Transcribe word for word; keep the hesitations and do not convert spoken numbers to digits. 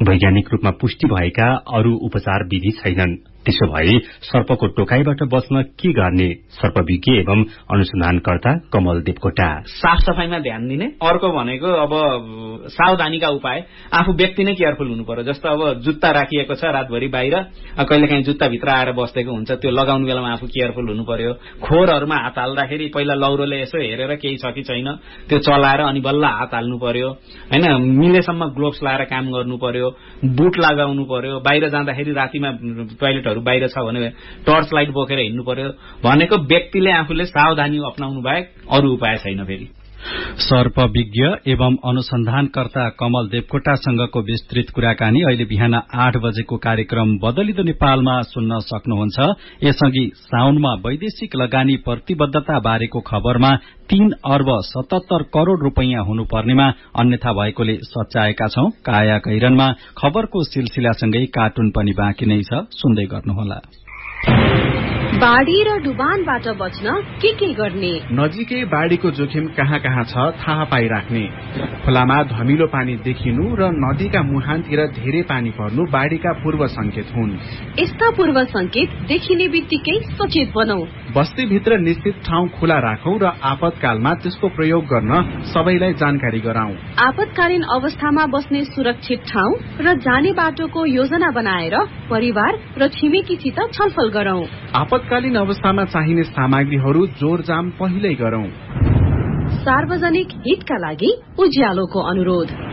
वैज्ञानिक रूपमा पुष्टि भएका अरू उपचार विधि छैनन्। त्यसो भए सर्पको टोकाइबाट बच्न के गर्ने? सर्पविज्ञ एवं अनुसन्धानकर्ता कमल देवकोटा। साफ सफाईमा ध्यान दिने। अर्को भनेको अब सावधानीका उपाय, आफू व्यक्ति नै केयरफुल हुनु पर्यो। जस्तो अब जुत्ता राखिएको छ रातभरि बाहिर, कहिलेकाहीँ जुत्ता भित्र आएर बसेको हुन्छ, त्यो लगाउने बेलामा आफू केयरफुल हुनु पर्यो। खोरहरूमा हात हाल्दाखेरि पहिला लौरोले यसो हेरेर केही छ कि छैन त्यो चलाएर अनि बल्ल हात हाल्नु पर्यो हैन। मिलेसम्म ग्लोभ्स लाएर काम गर्नु पर्यो, बुट लगाउनु पर्यो। बाहिर जाँदाखेरि रातिमा टोयलेटहरू बाहिर छ भने टर्च लाइट बोकेर हिँड्नु पर्यो। भनेको व्यक्तिले आफूले सावधानी अपनाउनु बाहेक अरू उपाय छैन। फेरि सर्पविज्ञ एवं अनुसन्धानकर्ता कमल देवकोटासँगको विस्तृत कुराकानी अहिले बिहान आठ बजेको कार्यक्रम बदलिदो नेपालमा सुन्न सक्नुहुन्छ। यसअघि साउनमा वैदेशिक लगानी प्रतिबद्धता बारेको खबरमा तीन अर्ब सतहत्तर करोड़ रूपैयाँ हुनुपर्नेमा अन्यथा भएकोले सच्याएका छौं। काया कैरनमा खबरको सिलसिलासँगै कार्टुन पनि बाँकी नै छ, सुन्दै गर्नुहोला। बाढ़ी र डुबानबाट बच्न के के गर्ने? नजिकै बाढ़ीको जोखिम कहाँ कहाँ छ थाहा पाइराख्ने। खोलामा धमिलो पानी देखिनु र नदीका मुहानतिर धेरै पानी पर्नु बाढ़ीका पूर्व संकेत हुन्। यस्ता पूर्व संकेत देखिने बित्तिकै सचेत बनौ। बस्तीभित्र निश्चित ठाउँ खुला राखौं र आपतकालमा त्यसको प्रयोग गर्न सबैलाई जानकारी गराउँ। आपतकालीन अवस्थामा बस्ने सुरक्षित ठाउँ र जाने बाटोको योजना बनाएर परिवार र छिमेकीसित छलफल गरौं। आपतकालीन अवस्थामा चाहिने सामग्रीहरू जोरजाम पहिल्यै गरौं। सार्वजनिक हितका लागि उज्यालोको अनुरोध।